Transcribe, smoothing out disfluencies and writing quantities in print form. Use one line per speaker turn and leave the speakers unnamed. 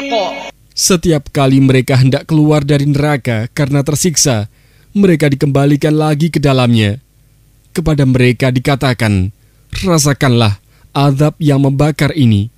Setiap kali mereka hendak keluar dari neraka karena tersiksa, mereka dikembalikan lagi ke dalamnya. Kepada mereka dikatakan, rasakanlah azab yang membakar ini.